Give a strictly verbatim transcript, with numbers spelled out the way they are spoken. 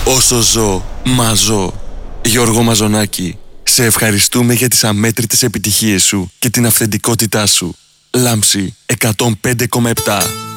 Όσο ζω, μαζώ. Γιώργο Μαζονάκη, σε ευχαριστούμε για τις αμέτρητες επιτυχίες σου και την αυθεντικότητά σου. Λάμψη εκατόν πέντε κόμμα επτά.